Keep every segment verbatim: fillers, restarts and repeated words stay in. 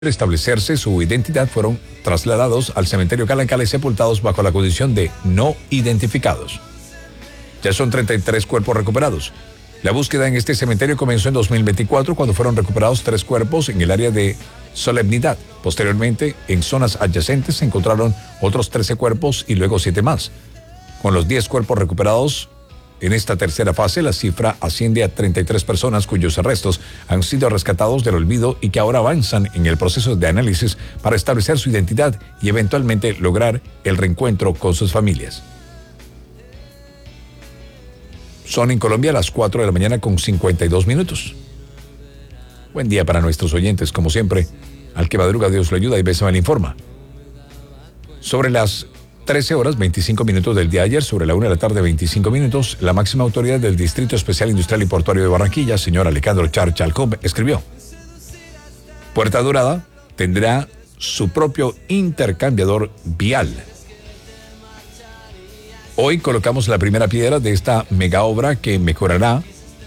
establecerse su identidad, fueron trasladados al cementerio Calancala y sepultados bajo la condición de no identificados. Ya son treinta y tres cuerpos recuperados. La búsqueda en este cementerio comenzó en dos mil veinticuatro, cuando fueron recuperados tres cuerpos en el área de Solemnidad. Posteriormente, en zonas adyacentes se encontraron otros trece cuerpos y luego siete más. Con los diez cuerpos recuperados en esta tercera fase, la cifra asciende a treinta y tres personas cuyos restos han sido rescatados del olvido y que ahora avanzan en el proceso de análisis para establecer su identidad y eventualmente lograr el reencuentro con sus familias. Son en Colombia las cuatro de la mañana con cincuenta y dos minutos. Buen día para nuestros oyentes, como siempre. Al que madruga Dios lo ayuda y Bésame le informa. Sobre las trece horas veinticinco minutos del día de ayer, sobre la una de la tarde veinticinco minutos, la máxima autoridad del Distrito Especial Industrial y Portuario de Barranquilla, señor Alejandro Char Chalcop, escribió: Puerta Dorada tendrá su propio intercambiador vial. Hoy colocamos la primera piedra de esta mega obra que mejorará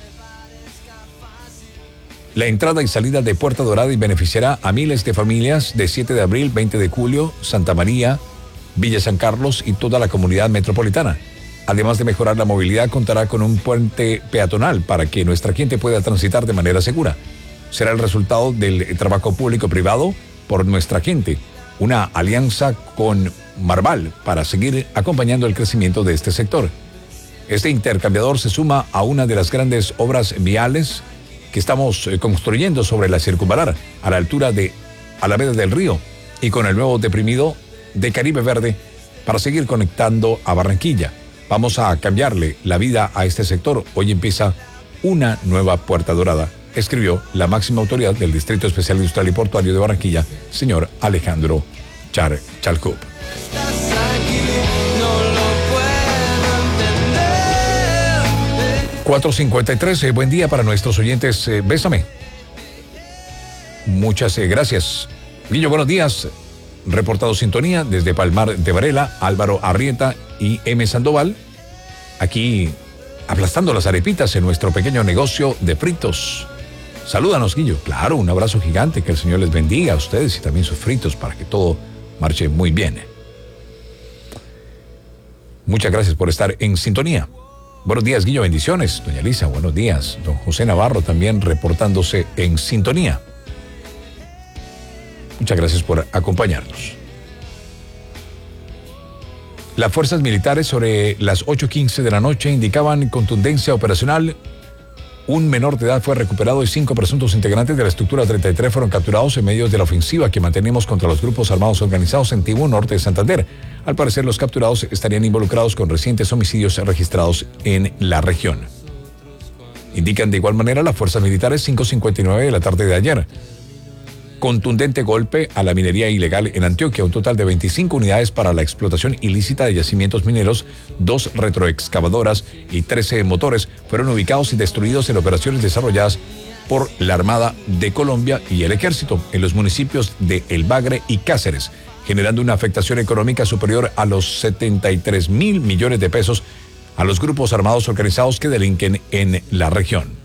la entrada y salida de Puerta Dorada y beneficiará a miles de familias de siete de abril, veinte de julio, Santa María, Villa San Carlos y toda la comunidad metropolitana. Además de mejorar la movilidad, contará con un puente peatonal para que nuestra gente pueda transitar de manera segura. Será el resultado del trabajo público-privado por nuestra gente, una alianza con Marval para seguir acompañando el crecimiento de este sector. Este intercambiador se suma a una de las grandes obras viales que estamos construyendo sobre la circunvalar, a la altura de Alameda del Río, y con el nuevo deprimido de Caribe Verde para seguir conectando a Barranquilla. Vamos a cambiarle la vida a este sector. Hoy empieza una nueva Puerta Dorada, escribió la máxima autoridad del Distrito Especial Industrial y Portuario de Barranquilla, señor Alejandro Char Chalcop. cuatro cincuenta y tres, eh, buen día para nuestros oyentes. Eh, Bésame. Muchas eh, gracias. Guillo, buenos días. Reportado sintonía desde Palmar de Varela, Álvaro Arrieta y M. Sandoval. Aquí aplastando las arepitas en nuestro pequeño negocio de fritos. Salúdanos, Guillo. Claro, un abrazo gigante, que el Señor les bendiga a ustedes y también sus fritos para que todo marche muy bien. Muchas gracias por estar en sintonía. Buenos días, Guillo, bendiciones. Doña Elisa, buenos días. Don José Navarro también reportándose en sintonía. Muchas gracias por acompañarnos. Las fuerzas militares sobre las ocho quince de la noche indicaban contundencia operacional. Un menor de edad fue recuperado y cinco presuntos integrantes de la estructura treinta y tres fueron capturados en medio de la ofensiva que mantenemos contra los grupos armados organizados en Tibú, norte de Santander. Al parecer, los capturados estarían involucrados con recientes homicidios registrados en la región. Indican de igual manera las fuerzas militares cinco cincuenta y nueve de la tarde de ayer. Contundente golpe a la minería ilegal en Antioquia. Un total de veinticinco unidades para la explotación ilícita de yacimientos mineros, dos retroexcavadoras y trece motores fueron ubicados y destruidos en operaciones desarrolladas por la Armada de Colombia y el Ejército en los municipios de El Bagre y Cáceres, generando una afectación económica superior a los setenta y tres mil millones de pesos a los grupos armados organizados que delinquen en la región.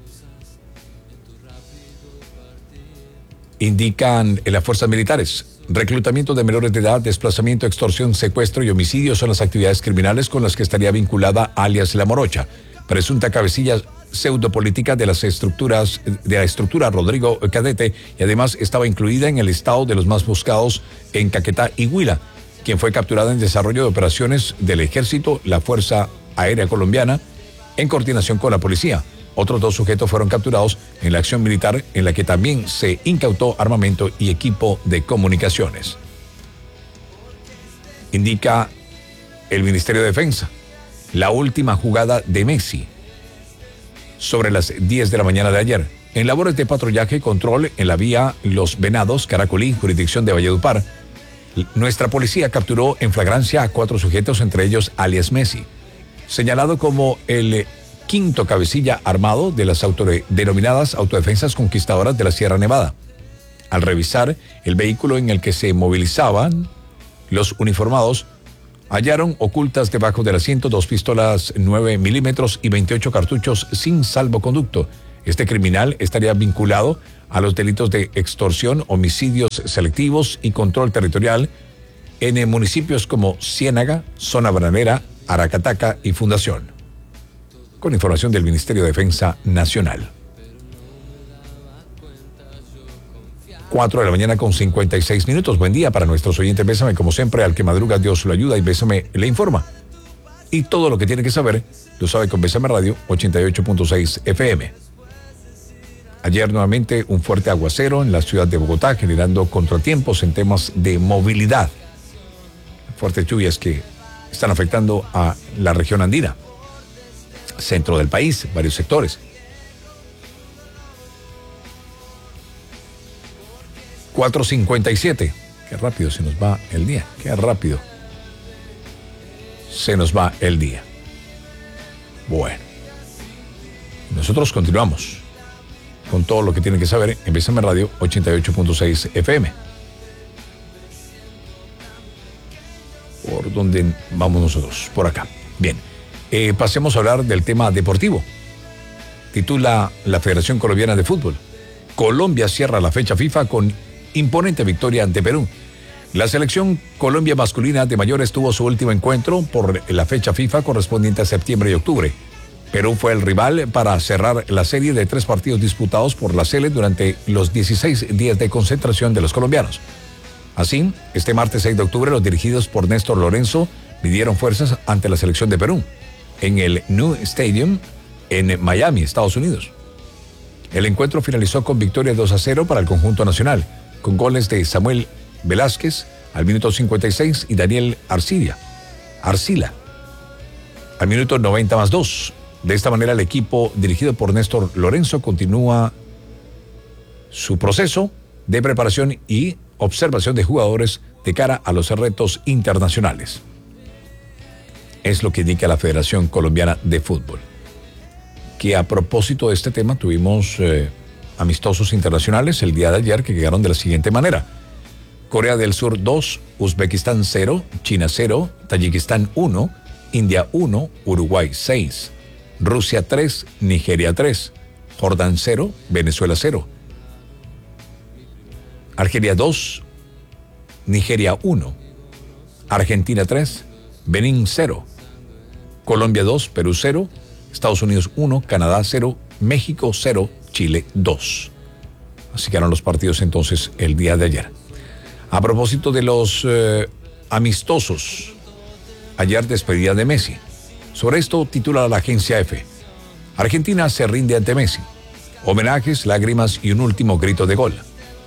Indican en las fuerzas militares, reclutamiento de menores de edad, desplazamiento, extorsión, secuestro y homicidio son las actividades criminales con las que estaría vinculada alias La Morocha, presunta cabecilla pseudopolítica de las estructuras de la estructura Rodrigo Cadete, y además estaba incluida en el listado de los más buscados en Caquetá y Huila, quien fue capturada en desarrollo de operaciones del Ejército, la Fuerza Aérea Colombiana, en coordinación con la policía. Otros dos sujetos fueron capturados en la acción militar en la que también se incautó armamento y equipo de comunicaciones. Indica el Ministerio de Defensa, la última jugada de Messi. Sobre las diez de la mañana de ayer, en labores de patrullaje y control en la vía Los Venados, Caracolí, jurisdicción de Valledupar, nuestra policía capturó en flagrancia a cuatro sujetos, entre ellos alias Messi, señalado como el quinto cabecilla armado de las denominadas autodefensas conquistadoras de la Sierra Nevada. Al revisar el vehículo en el que se movilizaban los uniformados, hallaron ocultas debajo del asiento dos pistolas nueve milímetros y veintiocho cartuchos sin salvoconducto. Este criminal estaría vinculado a los delitos de extorsión, homicidios selectivos y control territorial en municipios como Ciénaga, Zona Bananera, Aracataca y Fundación. Con información del Ministerio de Defensa Nacional. cuatro de la mañana con cincuenta y seis minutos. Buen día para nuestros oyentes. Bésame, como siempre, al que madruga Dios lo ayuda y Bésame le informa. Y todo lo que tiene que saber lo sabe con Bésame Radio ochenta y ocho punto seis F M. Ayer nuevamente un fuerte aguacero en la ciudad de Bogotá, generando contratiempos en temas de movilidad. Fuertes lluvias que están afectando a la región andina, centro del país, varios sectores. cuatro cincuenta y siete. Qué rápido se nos va el día. Qué rápido se nos va el día. Bueno, nosotros continuamos con todo lo que tienen que saber en Bésame Radio ochenta y ocho punto seis F M. ¿Por dónde vamos nosotros? Por acá. Bien, eh, pasemos a hablar del tema deportivo. Titula la Federación Colombiana de Fútbol: Colombia cierra la fecha FIFA con imponente victoria ante Perú. La selección Colombia masculina de mayores tuvo su último encuentro por la fecha FIFA correspondiente a septiembre y octubre. Perú fue el rival para cerrar la serie de tres partidos disputados por la Sele durante los dieciséis días de concentración de los colombianos. Así, este martes seis de octubre, los dirigidos por Néstor Lorenzo midieron fuerzas ante la selección de Perú en el New Stadium en Miami, Estados Unidos. El encuentro finalizó con victoria dos a cero para el conjunto nacional, con goles de Samuel Velázquez al minuto cincuenta y seis y Daniel Arcila, Arcila al minuto noventa más dos. De esta manera, el equipo dirigido por Néstor Lorenzo continúa su proceso de preparación y observación de jugadores de cara a los retos internacionales. Es lo que indica la Federación Colombiana de Fútbol. Que a propósito de este tema tuvimos eh, amistosos internacionales el día de ayer que llegaron de la siguiente manera: Corea del Sur dos, Uzbekistán cero, China cero, Tayikistán uno, India uno, Uruguay seis, Rusia tres, Nigeria tres, Jordán cero, Venezuela cero, Argelia dos, Nigeria uno, Argentina tres, Benín cero, Colombia dos, Perú cero, Estados Unidos uno, Canadá cero, México cero, Chile dos. Así quedaron los partidos entonces el día de ayer. A propósito de los eh, amistosos, ayer despedida de Messi. Sobre esto titula la agencia F: Argentina se rinde ante Messi. Homenajes, lágrimas y un último grito de gol.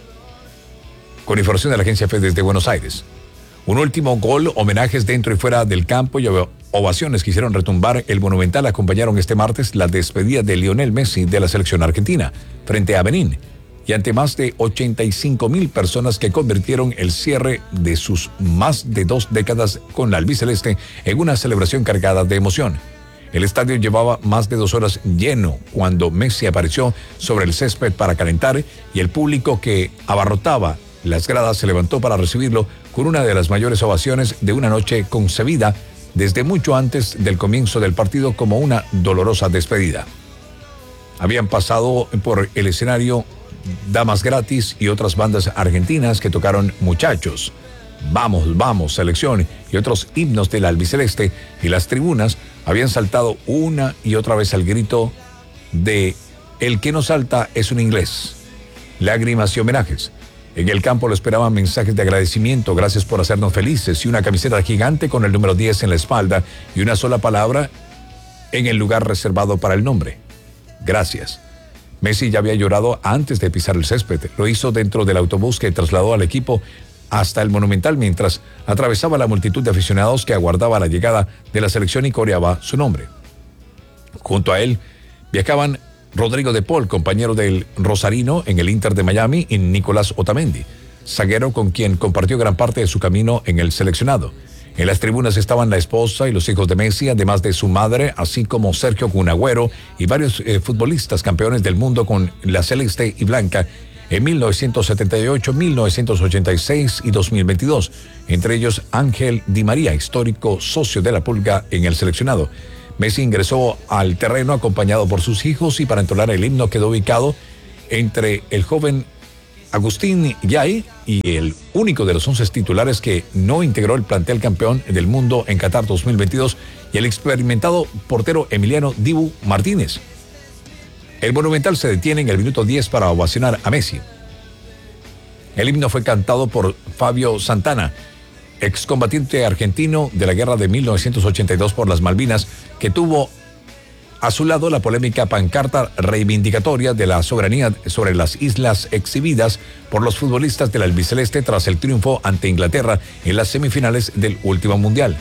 Con información de la agencia F desde Buenos Aires. Un último gol, homenajes dentro y fuera del campo y ovaciones que hicieron retumbar el Monumental acompañaron este martes la despedida de Lionel Messi de la selección argentina frente a Benín y ante más de ochenta y cinco mil personas que convirtieron el cierre de sus más de dos décadas con la albiceleste en una celebración cargada de emoción. El estadio llevaba más de dos horas lleno cuando Messi apareció sobre el césped para calentar y el público que abarrotaba las gradas se levantó para recibirlo con una de las mayores ovaciones de una noche concebida desde mucho antes del comienzo del partido como una dolorosa despedida. Habían pasado por el escenario Damas Gratis y otras bandas argentinas que tocaron Muchachos, Vamos, Vamos, Selección y otros himnos del albiceleste, y las tribunas habían saltado una y otra vez al grito de El que no salta es un inglés, lágrimas y homenajes. En el campo lo esperaban mensajes de agradecimiento, gracias por hacernos felices, y una camiseta gigante con el número diez en la espalda y una sola palabra en el lugar reservado para el nombre: gracias. Messi ya había llorado antes de pisar el césped. Lo hizo dentro del autobús que trasladó al equipo hasta el Monumental mientras atravesaba la multitud de aficionados que aguardaba la llegada de la selección y coreaba su nombre. Junto a él viajaban Rodrigo de Paul, compañero del Rosarino en el Inter de Miami, y Nicolás Otamendi, zaguero con quien compartió gran parte de su camino en el seleccionado. En las tribunas estaban la esposa y los hijos de Messi, además de su madre, así como Sergio Kun Agüero y varios eh, futbolistas campeones del mundo con la celeste y blanca en mil novecientos setenta y ocho, mil novecientos ochenta y seis y dos mil veintidós, entre ellos Ángel Di María, histórico socio de la Pulga en el seleccionado. Messi ingresó al terreno acompañado por sus hijos y para entonar el himno quedó ubicado entre el joven Agustín Yay y el único de los once titulares que no integró el plantel campeón del mundo en Qatar dos mil veintidós y el experimentado portero Emiliano Dibu Martínez. El Monumental se detiene en el minuto diez para ovacionar a Messi. El himno fue cantado por Fabio Santana, excombatiente argentino de la guerra de mil novecientos ochenta y dos por las Malvinas, que tuvo a su lado la polémica pancarta reivindicatoria de la soberanía sobre las islas exhibidas por los futbolistas del albiceleste tras el triunfo ante Inglaterra en las semifinales del último mundial.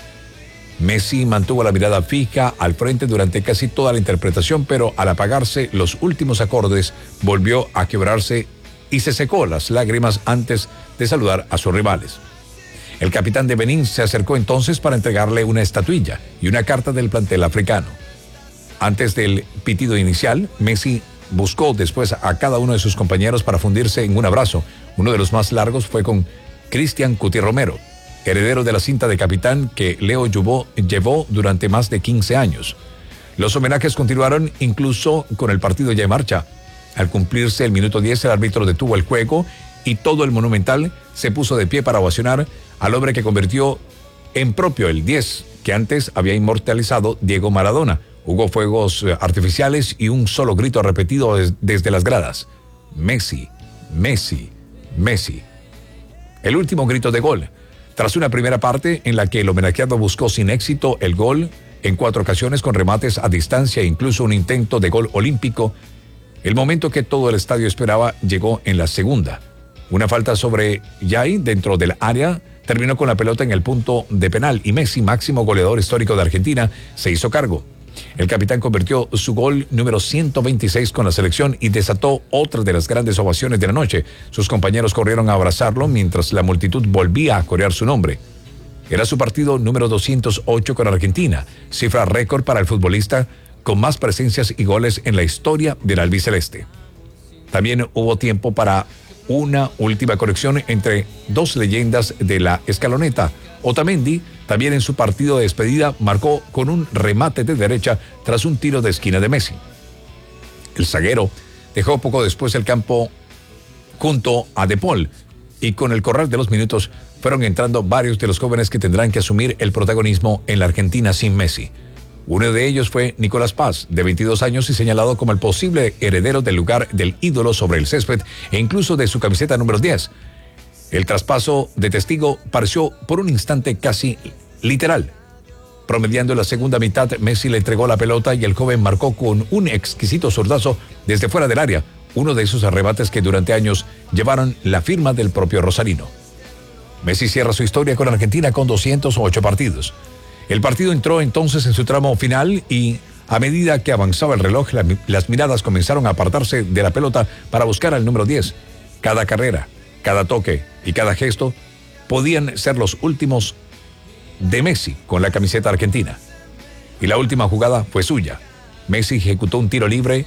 Messi mantuvo la mirada fija al frente durante casi toda la interpretación, pero al apagarse los últimos acordes volvió a quebrarse y se secó las lágrimas antes de saludar a sus rivales. El capitán de Benín se acercó entonces para entregarle una estatuilla y una carta del plantel africano. Antes del pitido inicial, Messi buscó después a cada uno de sus compañeros para fundirse en un abrazo. Uno de los más largos fue con Cristian Cuti Romero, heredero de la cinta de capitán que Leo llevó, llevó durante más de quince años. Los homenajes continuaron incluso con el partido ya en marcha. Al cumplirse el minuto diez, el árbitro detuvo el juego y todo el Monumental se puso de pie para ovacionar al hombre que convirtió en propio el diez que antes había inmortalizado Diego Maradona. Hubo fuegos artificiales y un solo grito repetido des- desde las gradas. Messi, Messi, Messi. El último grito de gol. Tras una primera parte en la que el homenajeado buscó sin éxito el gol en cuatro ocasiones con remates a distancia e incluso un intento de gol olímpico, el momento que todo el estadio esperaba llegó en la segunda. Una falta sobre Yay dentro del área terminó con la pelota en el punto de penal y Messi, máximo goleador histórico de Argentina, se hizo cargo. El capitán convirtió su gol número ciento veintiséis con la selección y desató otra de las grandes ovaciones de la noche. Sus compañeros corrieron a abrazarlo mientras la multitud volvía a corear su nombre. Era su partido número doscientos ocho con Argentina, cifra récord para el futbolista con más presencias y goles en la historia del albiceleste. También hubo tiempo para una última conexión entre dos leyendas de la escaloneta. Otamendi, también en su partido de despedida, marcó con un remate de derecha tras un tiro de esquina de Messi. El zaguero dejó poco después el campo junto a De Paul y con el correr de los minutos fueron entrando varios de los jóvenes que tendrán que asumir el protagonismo en la Argentina sin Messi. Uno de ellos fue Nicolás Paz, de veintidós años y señalado como el posible heredero del lugar del ídolo sobre el césped e incluso de su camiseta número diez. El traspaso de testigo pareció por un instante casi literal. Promediando la segunda mitad, Messi le entregó la pelota y el joven marcó con un exquisito zurdazo desde fuera del área, uno de esos arrebates que durante años llevaron la firma del propio rosarino. Messi cierra su historia con Argentina con doscientos ocho partidos. El partido entró entonces en su tramo final y a medida que avanzaba el reloj, la, las miradas comenzaron a apartarse de la pelota para buscar al número diez. Cada carrera, cada toque y cada gesto podían ser los últimos de Messi con la camiseta argentina. Y la última jugada fue suya. Messi ejecutó un tiro libre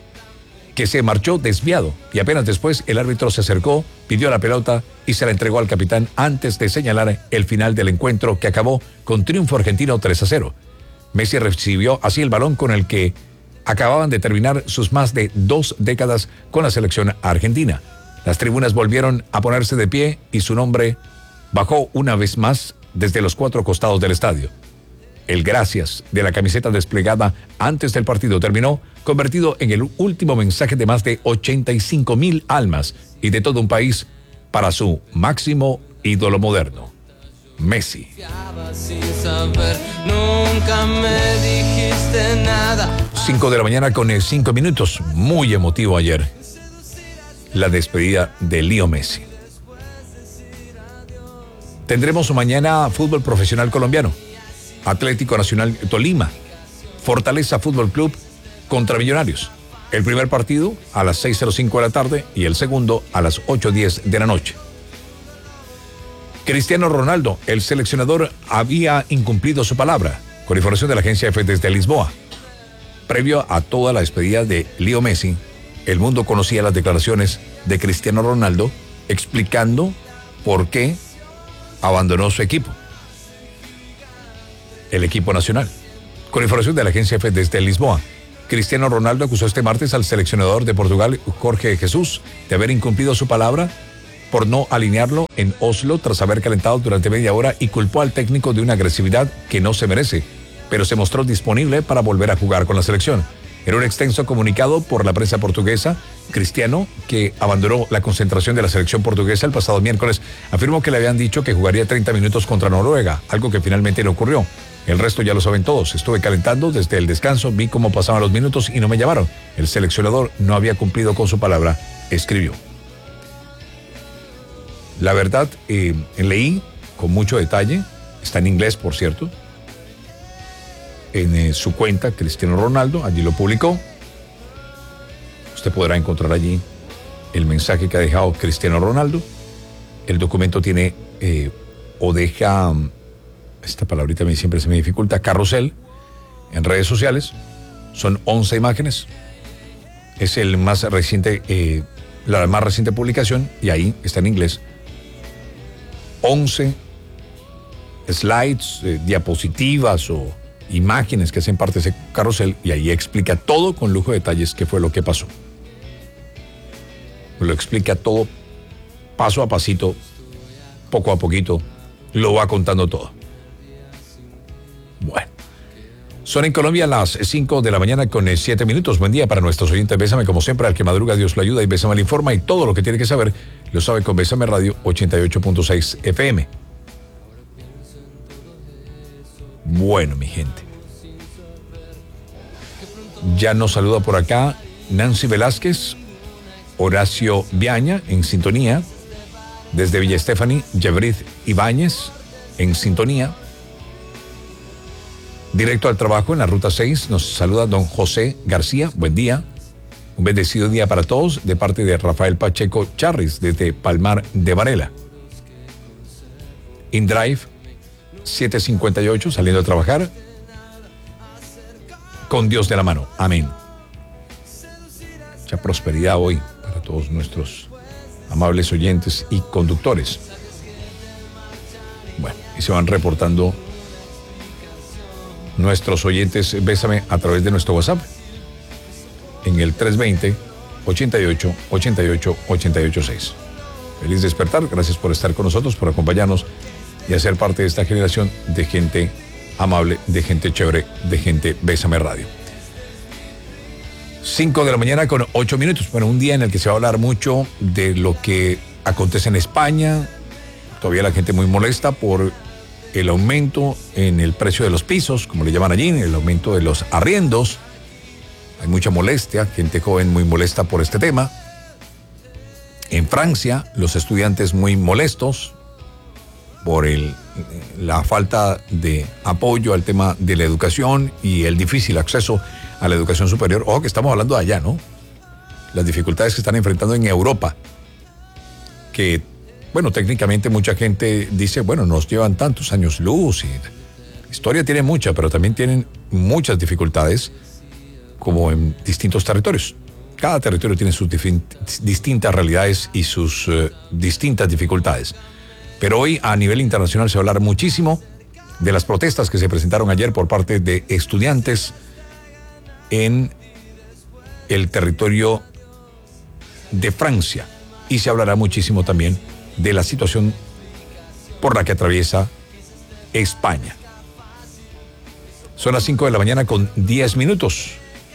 que se marchó desviado y apenas después el árbitro se acercó, pidió la pelota y se la entregó al capitán antes de señalar el final del encuentro que acabó con triunfo argentino tres a cero. Messi recibió así el balón con el que acababan de terminar sus más de dos décadas con la selección argentina. Las tribunas volvieron a ponerse de pie y su nombre bajó una vez más desde los cuatro costados del estadio. El gracias de la camiseta desplegada antes del partido terminó, convertido en el último mensaje de más de ochenta y cinco mil almas y de todo un país para su máximo ídolo moderno, Messi. Cinco de la mañana con cinco minutos, muy emotivo ayer. La despedida de Leo Messi. Tendremos mañana fútbol profesional colombiano. Atlético Nacional Tolima, Fortaleza Fútbol Club contra Millonarios. El primer partido a las seis cero cinco de la tarde y el segundo a las ocho diez de la noche. Cristiano Ronaldo, el seleccionador, había incumplido su palabra, con información de la agencia F desde Lisboa. Previo a toda la despedida de Leo Messi, el mundo conocía las declaraciones de Cristiano Ronaldo explicando por qué abandonó su equipo, el equipo nacional. Con información de la agencia F desde Lisboa, Cristiano Ronaldo acusó este martes al seleccionador de Portugal, Jorge Jesús, de haber incumplido su palabra por no alinearlo en Oslo tras haber calentado durante media hora y culpó al técnico de una agresividad que no se merece, pero se mostró disponible para volver a jugar con la selección. En un extenso comunicado por la prensa portuguesa, Cristiano, que abandonó la concentración de la selección portuguesa el pasado miércoles, afirmó que le habían dicho que jugaría treinta minutos contra Noruega, algo que finalmente no ocurrió. El resto ya lo saben todos. Estuve calentando desde el descanso, vi cómo pasaban los minutos y no me llamaron. El seleccionador no había cumplido con su palabra, escribió. La verdad, eh, leí con mucho detalle, está en inglés, por cierto, en eh, su cuenta, Cristiano Ronaldo, allí lo publicó. Usted podrá encontrar allí el mensaje que ha dejado Cristiano Ronaldo. El documento tiene eh, o deja, esta palabrita a mí siempre se me dificulta, carrusel en redes sociales. Son once imágenes. Es el más reciente, eh, la más reciente publicación y ahí está en inglés. once slides, eh, diapositivas o imágenes que hacen parte de ese carrusel y ahí explica todo con lujo de detalles qué fue lo que pasó. Lo explica todo paso a pasito, poco a poquito, lo va contando todo. Bueno, son en Colombia las cinco de la mañana con siete minutos. Buen día para nuestros oyentes. Bésame como siempre, al que madruga Dios lo ayuda y Bésame le informa y todo lo que tiene que saber lo sabe con Bésame Radio ochenta y ocho punto seis F M. Bueno, mi gente. Ya nos saluda por acá Nancy Velázquez, Horacio Viaña en sintonía. Desde Villa Estefani, Yebrid Ibáñez en sintonía. Directo al trabajo en la ruta seis nos saluda don José García. Buen día. Un bendecido día para todos de parte de Rafael Pacheco Charris desde Palmar de Varela. InDrive siete cincuenta y ocho saliendo a trabajar. Con Dios de la mano. Amén. Mucha prosperidad hoy para todos nuestros amables oyentes y conductores. Bueno, y se van reportando nuestros oyentes. Bésame a través de nuestro WhatsApp en el tres veinte, ochenta y ocho, ochenta y ocho, ochenta y ocho seis. Feliz despertar, gracias por estar con nosotros, por acompañarnos y hacer parte de esta generación de gente amable, de gente chévere, de gente Bésame Radio. cinco de la mañana con ocho minutos. Bueno, un día en el que se va a hablar mucho de lo que acontece en España. Todavía la gente muy molesta por el aumento en el precio de los pisos, como le llaman allí, el aumento de los arriendos. Hay mucha molestia, gente joven muy molesta por este tema. En Francia, los estudiantes muy molestos por el, la falta de apoyo al tema de la educación y el difícil acceso a la educación superior. Ojo que estamos hablando de allá, ¿no? Las dificultades que están enfrentando en Europa, que, bueno, técnicamente mucha gente dice, bueno, nos llevan tantos años luz y historia tiene mucha, pero también tienen muchas dificultades como en distintos territorios. Cada territorio tiene sus distintas realidades y sus uh, distintas dificultades. Pero hoy a nivel internacional se va a hablar muchísimo de las protestas que se presentaron ayer por parte de estudiantes en el territorio de Francia. Y se hablará muchísimo también de la situación por la que atraviesa España. Son las cinco de la mañana con diez minutos.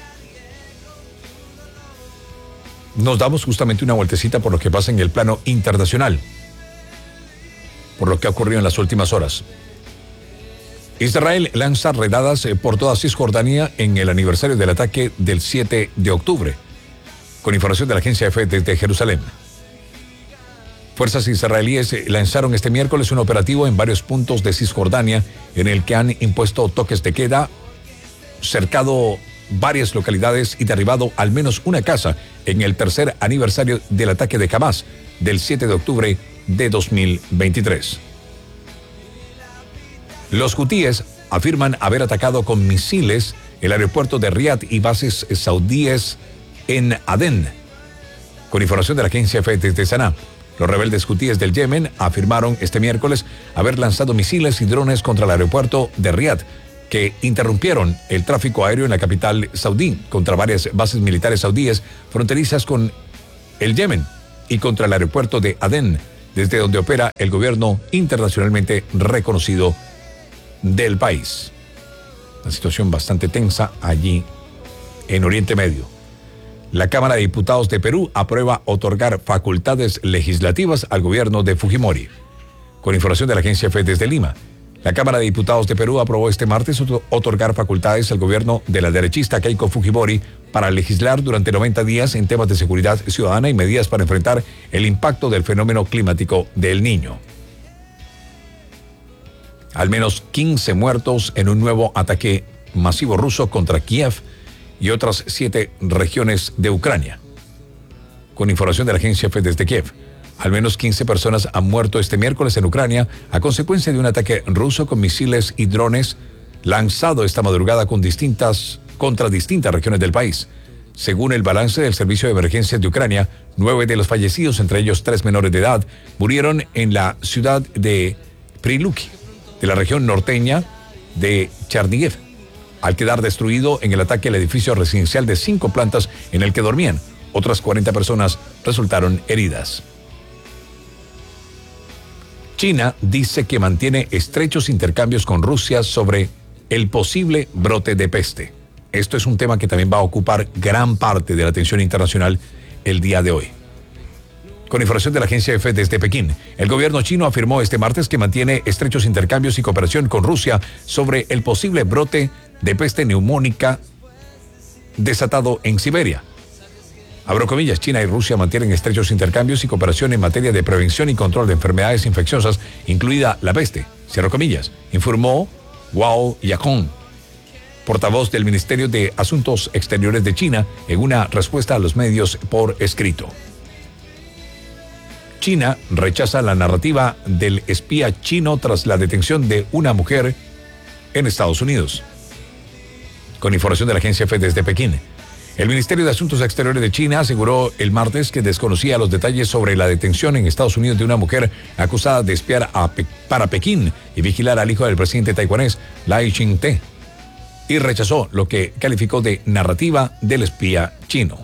Nos damos justamente una vueltecita por lo que pasa en el plano internacional, por lo que ha ocurrido en las últimas horas. Israel lanza redadas por toda Cisjordania en el aniversario del ataque del siete de octubre, con información de la agencia F desde Jerusalén. Fuerzas israelíes lanzaron este miércoles un operativo en varios puntos de Cisjordania en el que han impuesto toques de queda, cercado varias localidades y derribado al menos una casa en el tercer aniversario del ataque de Hamas del siete de octubre de dos mil veintitrés. Los hutíes afirman haber atacado con misiles el aeropuerto de Riad y bases saudíes en Adén. Con información de la agencia F desde Saná, los rebeldes hutíes del Yemen afirmaron este miércoles haber lanzado misiles y drones contra el aeropuerto de Riad, que interrumpieron el tráfico aéreo en la capital saudí contra varias bases militares saudíes fronterizas con el Yemen y contra el aeropuerto de Adén, desde donde opera el gobierno internacionalmente reconocido del país. Una situación bastante tensa allí en Oriente Medio. La Cámara de Diputados de Perú aprueba otorgar facultades legislativas al gobierno de Fujimori. Con información de la agencia F desde Lima, la Cámara de Diputados de Perú aprobó este martes otorgar facultades al gobierno de la derechista Keiko Fujimori para legislar durante noventa días en temas de seguridad ciudadana y medidas para enfrentar el impacto del fenómeno climático del Niño. Al menos quince muertos en un nuevo ataque masivo ruso contra Kiev y otras siete regiones de Ucrania. Con información de la agencia F desde Kiev, al menos quince personas han muerto este miércoles en Ucrania a consecuencia de un ataque ruso con misiles y drones lanzado esta madrugada con distintas, contra distintas regiones del país. Según el balance del Servicio de Emergencias de Ucrania, nueve de los fallecidos, entre ellos tres menores de edad, murieron en la ciudad de Priluki, de la región norteña de Chernihiv, al quedar destruido en el ataque al edificio residencial de cinco plantas en el que dormían. Otras cuarenta personas resultaron heridas. China dice que mantiene estrechos intercambios con Rusia sobre el posible brote de peste. Esto es un tema que también va a ocupar gran parte de la atención internacional el día de hoy. Con información de la agencia F desde Pekín, el gobierno chino afirmó este martes que mantiene estrechos intercambios y cooperación con Rusia sobre el posible brote de peste neumónica desatado en Siberia. Abro comillas, China y Rusia mantienen estrechos intercambios y cooperación en materia de prevención y control de enfermedades infecciosas, incluida la peste, cierro comillas, informó Wao Yacong, portavoz del Ministerio de Asuntos Exteriores de China, en una respuesta a los medios por escrito. China rechaza la narrativa del espía chino tras la detención de una mujer en Estados Unidos. Con información de la agencia F desde Pekín, el Ministerio de Asuntos Exteriores de China aseguró el martes que desconocía los detalles sobre la detención en Estados Unidos de una mujer acusada de espiar a Pe- para Pekín y vigilar al hijo del presidente taiwanés, Lai Ching-te, y rechazó lo que calificó de narrativa del espía chino.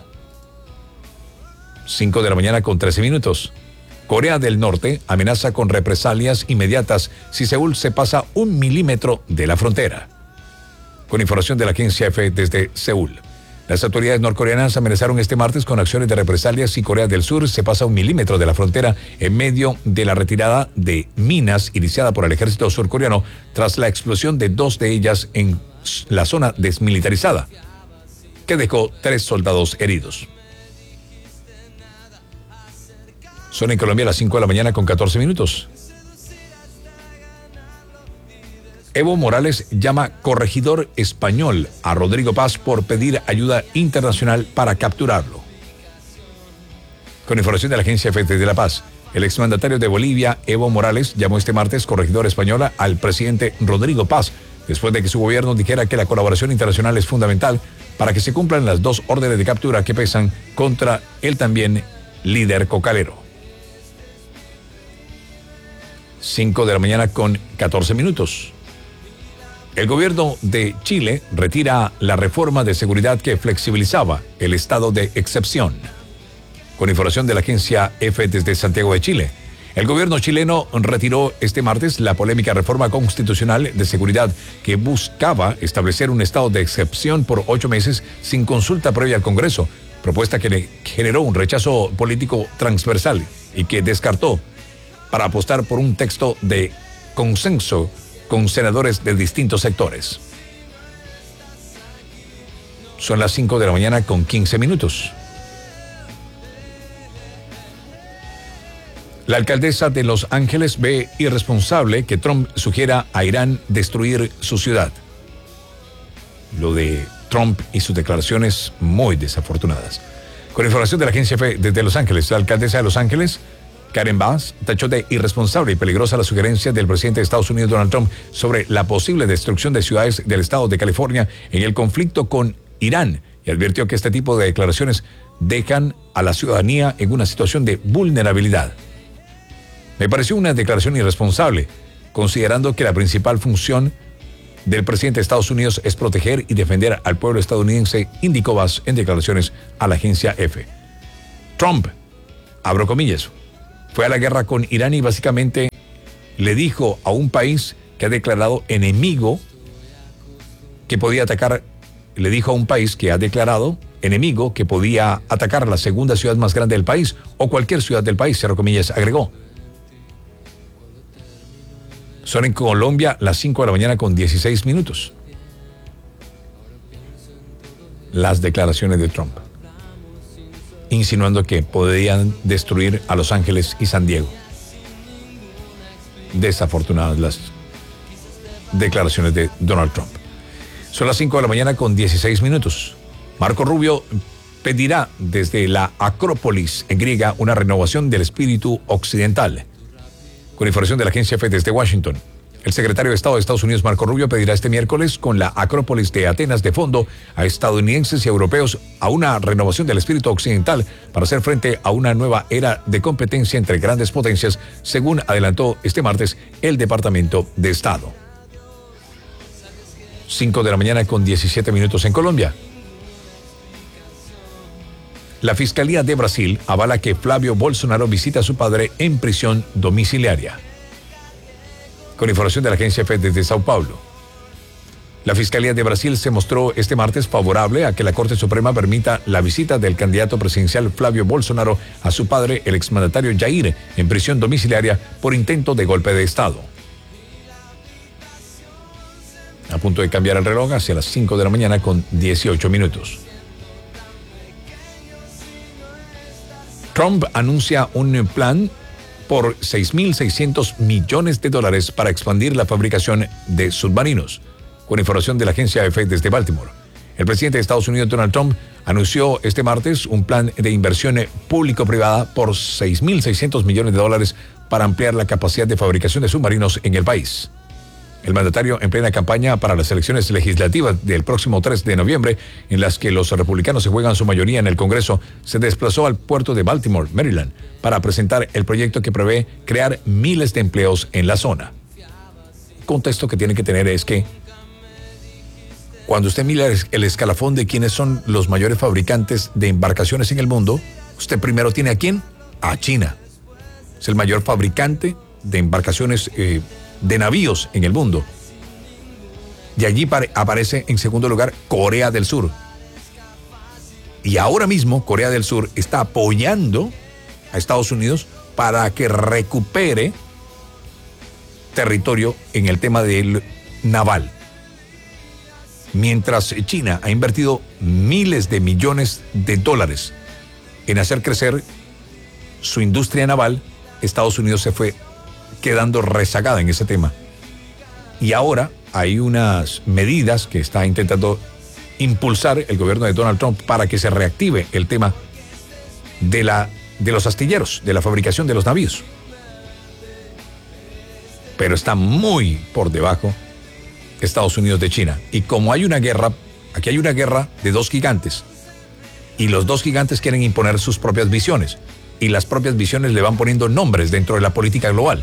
cinco de la mañana con trece minutos. Corea del Norte amenaza con represalias inmediatas si Seúl se pasa un milímetro de la frontera. Con información de la agencia F desde Seúl, las autoridades norcoreanas amenazaron este martes con acciones de represalias si Corea del Sur se pasa un milímetro de la frontera en medio de la retirada de minas iniciada por el ejército surcoreano tras la explosión de dos de ellas en la zona desmilitarizada, que dejó tres soldados heridos. Son en Colombia las cinco de la mañana con catorce minutos. Evo Morales llama corregidor español a Rodrigo Paz por pedir ayuda internacional para capturarlo. Con información de la agencia F de La Paz, el exmandatario de Bolivia, Evo Morales, llamó este martes corregidor española al presidente Rodrigo Paz, después de que su gobierno dijera que la colaboración internacional es fundamental para que se cumplan las dos órdenes de captura que pesan contra el también líder cocalero. cinco de la mañana con catorce minutos. El gobierno de Chile retira la reforma de seguridad que flexibilizaba el estado de excepción. Con información de la agencia F desde Santiago de Chile, el gobierno chileno retiró este martes la polémica reforma constitucional de seguridad que buscaba establecer un estado de excepción por ocho meses sin consulta previa al Congreso, propuesta que le generó un rechazo político transversal y que descartó para apostar por un texto de consenso con senadores de distintos sectores. Son las cinco de la mañana con quince minutos. La alcaldesa de Los Ángeles ve irresponsable que Trump sugiera a Irán destruir su ciudad. Lo de Trump y sus declaraciones muy desafortunadas. Con información de la agencia F desde Los Ángeles, la alcaldesa de Los Ángeles, Karen Bass, tachó de irresponsable y peligrosa la sugerencia del presidente de Estados Unidos, Donald Trump, sobre la posible destrucción de ciudades del estado de California en el conflicto con Irán, y advirtió que este tipo de declaraciones dejan a la ciudadanía en una situación de vulnerabilidad. Me pareció una declaración irresponsable, considerando que la principal función del presidente de Estados Unidos es proteger y defender al pueblo estadounidense, indicó Vaz en declaraciones a la agencia F. Trump, abro comillas, fue a la guerra con Irán y básicamente le dijo a un país que ha declarado enemigo que podía atacar, le dijo a un país que ha declarado enemigo que podía atacar la segunda ciudad más grande del país o cualquier ciudad del país, cierro comillas, agregó. Son en Colombia las cinco de la mañana con dieciséis minutos. Las declaraciones de Trump, insinuando que podían destruir a Los Ángeles y San Diego. Desafortunadas las declaraciones de Donald Trump. Son las cinco de la mañana con dieciséis minutos. Marco Rubio pedirá desde la Acrópolis en griega una renovación del espíritu occidental. Con información de la agencia F desde Washington, el secretario de Estado de Estados Unidos, Marco Rubio, pedirá este miércoles con la Acrópolis de Atenas de fondo a estadounidenses y europeos a una renovación del espíritu occidental para hacer frente a una nueva era de competencia entre grandes potencias, según adelantó este martes el Departamento de Estado. cinco de la mañana con diecisiete minutos en Colombia. La Fiscalía de Brasil avala que Flavio Bolsonaro visita a su padre en prisión domiciliaria. Con información de la agencia F desde Sao Paulo. La Fiscalía de Brasil se mostró este martes favorable a que la Corte Suprema permita la visita del candidato presidencial Flavio Bolsonaro a su padre, el exmandatario Jair, en prisión domiciliaria por intento de golpe de Estado. A punto de cambiar el reloj hacia las cinco de la mañana con dieciocho minutos. Trump anuncia un plan por seis mil seiscientos millones de dólares para expandir la fabricación de submarinos. Con información de la agencia F desde Baltimore, el presidente de Estados Unidos, Donald Trump, anunció este martes un plan de inversión público-privada por seis mil seiscientos millones de dólares para ampliar la capacidad de fabricación de submarinos en el país. El mandatario, en plena campaña para las elecciones legislativas del próximo tres de noviembre, en las que los republicanos se juegan su mayoría en el Congreso, se desplazó al puerto de Baltimore, Maryland, para presentar el proyecto que prevé crear miles de empleos en la zona. El contexto que tiene que tener es que cuando usted mira el escalafón de quiénes son los mayores fabricantes de embarcaciones en el mundo, usted primero tiene a quién, a China. Es el mayor fabricante de embarcaciones eh, de navíos en el mundo. Y allí aparece en segundo lugar Corea del Sur. Y ahora mismo Corea del Sur está apoyando a Estados Unidos para que recupere territorio en el tema del naval. Mientras China ha invertido miles de millones de dólares en hacer crecer su industria naval, Estados Unidos se fue quedando rezagada en ese tema. Y ahora hay unas medidas que está intentando impulsar el gobierno de Donald Trump para que se reactive el tema de, la, de los astilleros, de la fabricación de los navíos. Pero está muy por debajo Estados Unidos de China. Y como hay una guerra, aquí hay una guerra de dos gigantes. Y los dos gigantes quieren imponer sus propias visiones. Y las propias visiones le van poniendo nombres dentro de la política global.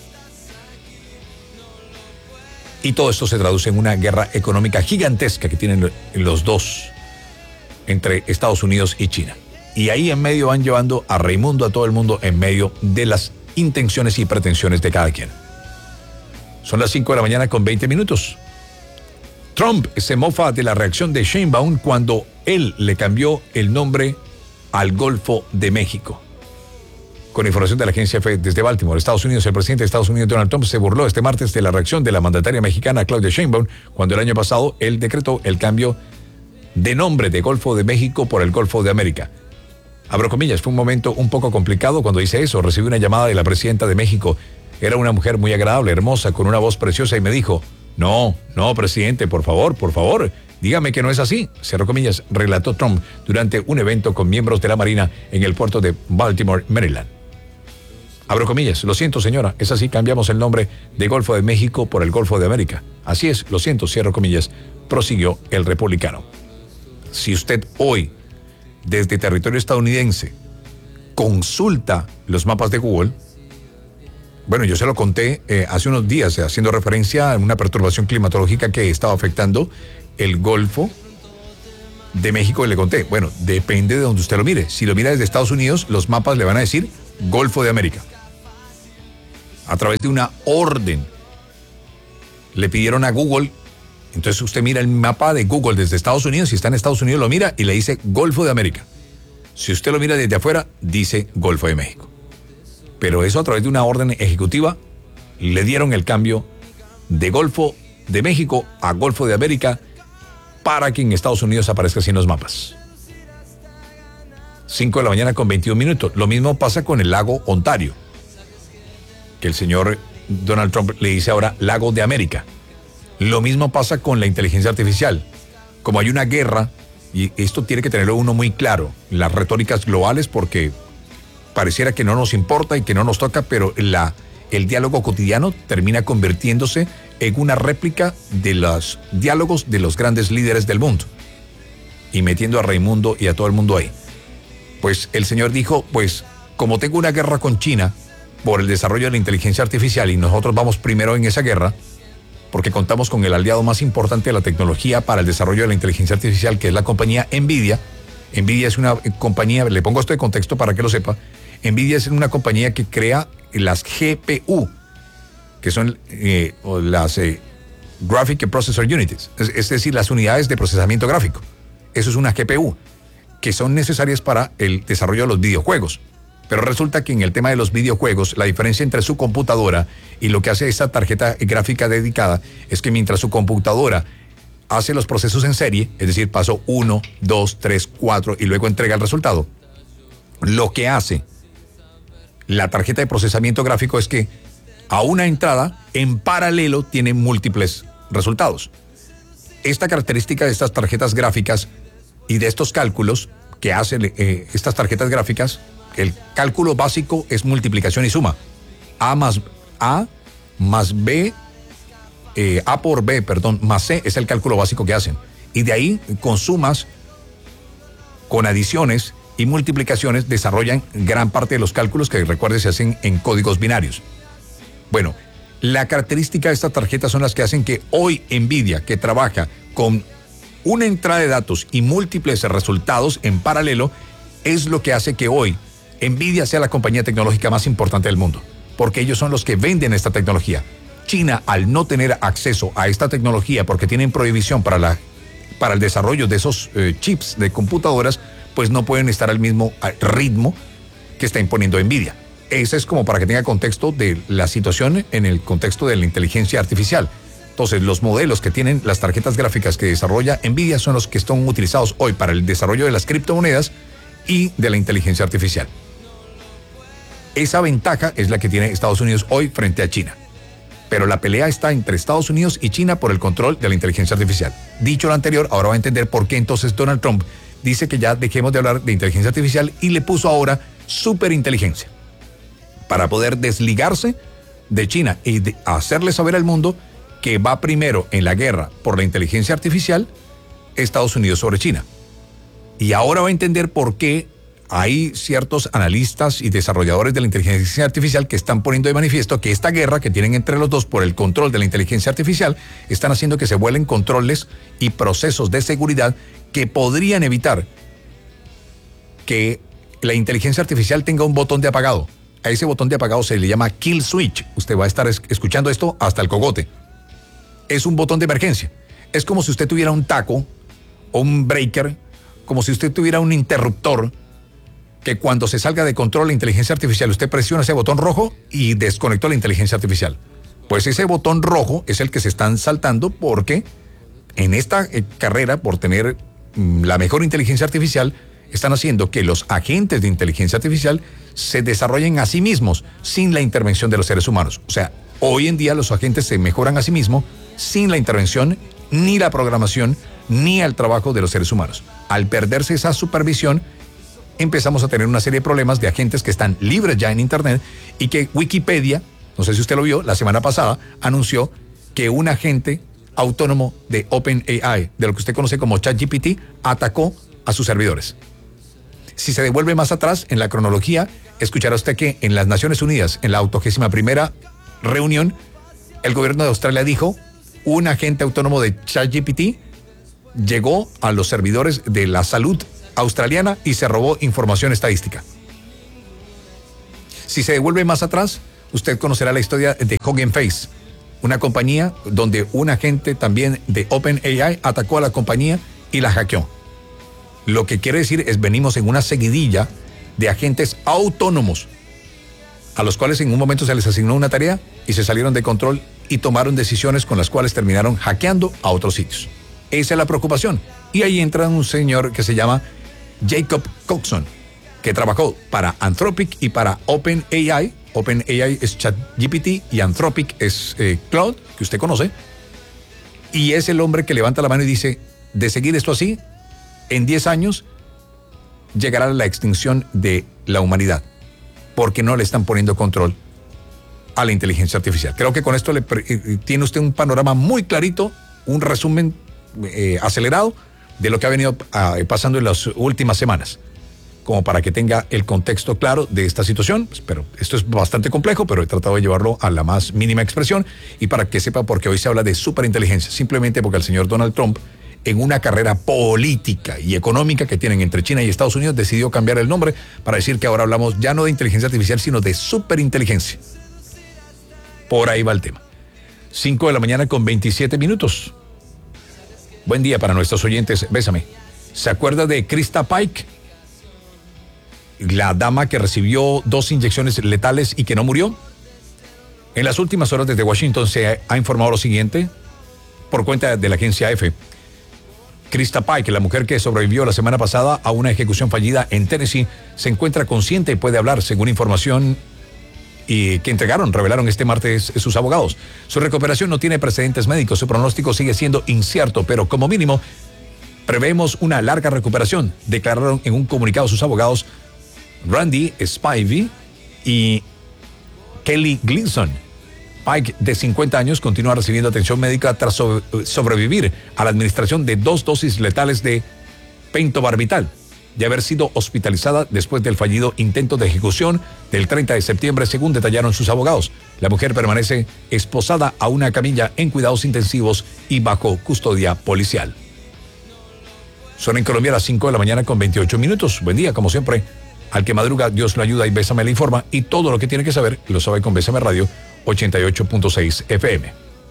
Y todo esto se traduce en una guerra económica gigantesca que tienen los dos entre Estados Unidos y China. Y ahí en medio van llevando a Raimundo, a todo el mundo, en medio de las intenciones y pretensiones de cada quien. Son las cinco de la mañana con veinte minutos. Trump se mofa de la reacción de Sheinbaum cuando él le cambió el nombre al Golfo de México. Con información de la agencia F desde Baltimore, Estados Unidos, el presidente de Estados Unidos, Donald Trump, se burló este martes de la reacción de la mandataria mexicana Claudia Sheinbaum cuando el año pasado él decretó el cambio de nombre de Golfo de México por el Golfo de América. Abro comillas, fue un momento un poco complicado cuando hice eso. Recibí una llamada de la presidenta de México. Era una mujer muy agradable, hermosa, con una voz preciosa y me dijo, no, no, presidente, por favor, por favor, dígame que no es así, cerró comillas, relató Trump durante un evento con miembros de la Marina en el puerto de Baltimore, Maryland. Abro comillas, lo siento señora, es así, cambiamos el nombre de Golfo de México por el Golfo de América. Así es, lo siento, cierro comillas, prosiguió el republicano. Si usted hoy, desde territorio estadounidense, consulta los mapas de Google, Bueno, yo se lo conté eh, hace unos días, eh, haciendo referencia a una perturbación climatológica que estaba afectando el Golfo de México, y le conté, bueno, depende de donde usted lo mire. Si lo mira desde Estados Unidos, los mapas le van a decir Golfo de América. A través de una orden. Le pidieron a Google, entonces usted mira el mapa de Google desde Estados Unidos, si está en Estados Unidos lo mira y le dice Golfo de América. Si usted lo mira desde afuera, dice Golfo de México. Pero eso a través de una orden ejecutiva le dieron el cambio de Golfo de México a Golfo de América para que en Estados Unidos aparezca así en los mapas. cinco de la mañana con veintiún minutos. Lo mismo pasa con el lago Ontario, que el señor Donald Trump le dice ahora Lago de América. Lo mismo pasa con la inteligencia artificial. Como hay una guerra, y esto tiene que tenerlo uno muy claro, las retóricas globales, porque pareciera que no nos importa y que no nos toca, pero la, el diálogo cotidiano termina convirtiéndose en una réplica de los diálogos de los grandes líderes del mundo, y metiendo a Raimundo y a todo el mundo ahí. Pues el señor dijo, pues como tengo una guerra con China por el desarrollo de la inteligencia artificial y nosotros vamos primero en esa guerra, porque contamos con el aliado más importante de la tecnología para el desarrollo de la inteligencia artificial, que es la compañía Nvidia. Nvidia es una compañía, le pongo esto de contexto para que lo sepa, Nvidia es una compañía que crea las G P U, que son eh, las eh, Graphic Processor Units, es, es decir, las unidades de procesamiento gráfico. Eso es una G P U, que son necesarias para el desarrollo de los videojuegos. Pero resulta que en el tema de los videojuegos, la diferencia entre su computadora y lo que hace esta tarjeta gráfica dedicada es que mientras su computadora hace los procesos en serie, es decir, paso uno, dos, tres, cuatro y luego entrega el resultado, lo que hace la tarjeta de procesamiento gráfico es que a una entrada, en paralelo, tiene múltiples resultados. Esta característica de estas tarjetas gráficas y de estos cálculos que hacen eh, estas tarjetas gráficas, el cálculo básico es multiplicación y suma. A más A más B, eh, A por B, perdón, más C es el cálculo básico que hacen. Y de ahí, con sumas, con adiciones y multiplicaciones, desarrollan gran parte de los cálculos que, recuerde, se hacen en códigos binarios. Bueno, la característica de estas tarjetas son las que hacen que hoy Nvidia, que trabaja con una entrada de datos y múltiples resultados en paralelo, es lo que hace que hoy Nvidia sea la compañía tecnológica más importante del mundo, porque ellos son los que venden esta tecnología. China, al no tener acceso a esta tecnología porque tienen prohibición para, la, para el desarrollo de esos eh, chips de computadoras, pues no pueden estar al mismo ritmo que está imponiendo Nvidia. Ese es como para que tenga contexto de la situación en el contexto de la inteligencia artificial. Entonces, los modelos que tienen las tarjetas gráficas que desarrolla Nvidia son los que están utilizados hoy para el desarrollo de las criptomonedas y de la inteligencia artificial. Esa ventaja es la que tiene Estados Unidos hoy frente a China. Pero la pelea está entre Estados Unidos y China por el control de la inteligencia artificial. Dicho lo anterior, ahora va a entender por qué entonces Donald Trump dice que ya dejemos de hablar de inteligencia artificial y le puso ahora superinteligencia, para poder desligarse de China y de hacerle saber al mundo que va primero en la guerra por la inteligencia artificial Estados Unidos sobre China. Y ahora va a entender por qué hay ciertos analistas y desarrolladores de la inteligencia artificial que están poniendo de manifiesto que esta guerra que tienen entre los dos por el control de la inteligencia artificial están haciendo que se vuelen controles y procesos de seguridad que podrían evitar que la inteligencia artificial tenga un botón de apagado. A ese botón de apagado se le llama kill switch. Usted va a estar escuchando esto hasta el cogote. Es un botón de emergencia. Es como si usted tuviera un taco o un breaker, como si usted tuviera un interruptor que cuando se salga de control la inteligencia artificial, usted presiona ese botón rojo y desconectó la inteligencia artificial. Pues ese botón rojo es el que se están saltando porque en esta eh, carrera por tener mm, la mejor inteligencia artificial, están haciendo que los agentes de inteligencia artificial se desarrollen a sí mismos sin la intervención de los seres humanos. O sea, hoy en día los agentes se mejoran a sí mismos sin la intervención, ni la programación, ni el trabajo de los seres humanos. Al perderse esa supervisión, empezamos a tener una serie de problemas de agentes que están libres ya en Internet y que Wikipedia, no sé si usted lo vio, la semana pasada anunció que un agente autónomo de OpenAI, de lo que usted conoce como ChatGPT, atacó a sus servidores. Si se devuelve más atrás en la cronología, escuchará usted que en las Naciones Unidas, en la octogésima primera reunión, el gobierno de Australia dijo, un agente autónomo de ChatGPT llegó a los servidores de la salud australiana y se robó información estadística. Si se devuelve más atrás, usted conocerá la historia de Hugging Face, una compañía donde un agente también de OpenAI atacó a la compañía y la hackeó. Lo que quiere decir es venimos en una seguidilla de agentes autónomos a los cuales en un momento se les asignó una tarea y se salieron de control y tomaron decisiones con las cuales terminaron hackeando a otros sitios. Esa es la preocupación. Y ahí entra un señor que se llama Jacob Coxon, que trabajó para Anthropic y para OpenAI. OpenAI es ChatGPT y Anthropic es eh, Claude, que usted conoce. Y es el hombre que levanta la mano y dice, de seguir esto así, en diez años llegará la extinción de la humanidad, porque no le están poniendo control a la inteligencia artificial. Creo que con esto le eh, tiene usted un panorama muy clarito, un resumen eh, acelerado de lo que ha venido uh, pasando en las últimas semanas, como para que tenga el contexto claro de esta situación. Pero esto es bastante complejo, pero he tratado de llevarlo a la más mínima expresión y para que sepa por qué hoy se habla de superinteligencia, simplemente porque el señor Donald Trump, en una carrera política y económica que tienen entre China y Estados Unidos, decidió cambiar el nombre para decir que ahora hablamos ya no de inteligencia artificial, sino de superinteligencia. Por ahí va el tema. cinco de la mañana con veintisiete minutos. Buen día para nuestros oyentes. Bésame. ¿Se acuerda de Krista Pike? La dama que recibió dos inyecciones letales y que no murió. En las últimas horas desde Washington se ha informado lo siguiente por cuenta de la agencia EFE. Krista Pike, la mujer que sobrevivió la semana pasada a una ejecución fallida en Tennessee, se encuentra consciente y puede hablar, según información y que entregaron, revelaron este martes sus abogados. Su recuperación no tiene precedentes médicos, su pronóstico sigue siendo incierto, pero como mínimo prevemos una larga recuperación, declararon en un comunicado sus abogados Randy Spivey y Kelly Gleason. Pike, de cincuenta años, continúa recibiendo atención médica tras sobre- sobrevivir a la administración de dos dosis letales de pentobarbital, de haber sido hospitalizada después del fallido intento de ejecución del treinta de septiembre, según detallaron sus abogados. La mujer permanece esposada a una camilla en cuidados intensivos y bajo custodia policial. Son en Colombia las cinco de la mañana con veintiocho minutos. Buen día, como siempre. Al que madruga, Dios lo ayuda y Bésame le informa. Y todo lo que tiene que saber lo sabe con Bésame Radio ochenta y ocho punto seis F M.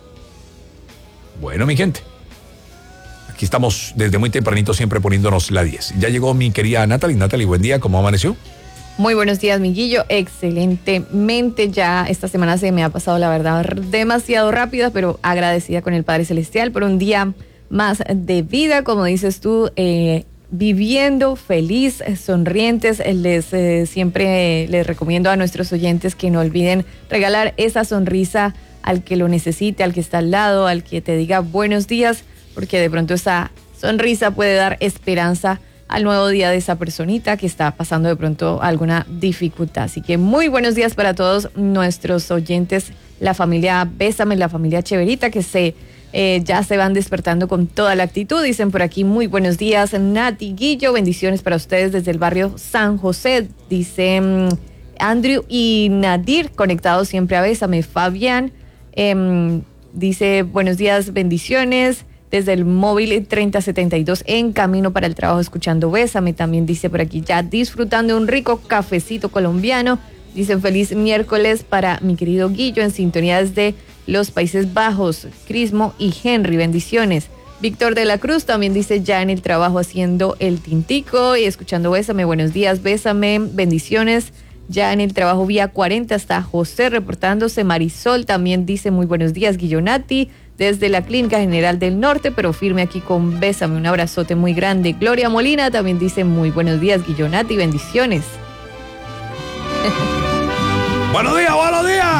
Bueno, mi gente, aquí estamos desde muy tempranito siempre poniéndonos la diez. Ya llegó mi querida Natalie. Natalie, buen día, ¿cómo amaneció? Muy buenos días, mi Guillo. Excelentemente. Ya esta semana se me ha pasado, la verdad, demasiado rápida, pero agradecida con el Padre Celestial por un día más de vida, como dices tú, eh, viviendo feliz, sonrientes. Les eh, siempre les recomiendo a nuestros oyentes que no olviden regalar esa sonrisa al que lo necesite, al que está al lado, al que te diga buenos días, porque de pronto esa sonrisa puede dar esperanza al nuevo día de esa personita que está pasando de pronto alguna dificultad. Así que muy buenos días para todos nuestros oyentes, la familia Bésame, la familia Cheverita, que se eh, ya se van despertando con toda la actitud. Dicen por aquí, muy buenos días, Nati, Guillo, bendiciones para ustedes desde el barrio San José. Dice um, Andrew y Nadir, conectados siempre a Bésame. Fabián eh, dice, buenos días, bendiciones desde el móvil treinta setenta y dos en camino para el trabajo escuchando Bésame. También dice por aquí, ya disfrutando de un rico cafecito colombiano. Dicen feliz miércoles para mi querido Guillo, en sintonía desde los Países Bajos. Crismo y Henry, bendiciones. Víctor de la Cruz también dice, ya en el trabajo haciendo el tintico y escuchando Bésame. Buenos días, Bésame, bendiciones. Ya en el trabajo vía cuarenta está José reportándose. Marisol también dice, muy buenos días, Guillonati, desde la Clínica General del Norte, pero firme aquí con Bésame. Un abrazote muy grande. Gloria Molina también dice, muy buenos días, Guillonati, bendiciones. Buenos días, buenos días.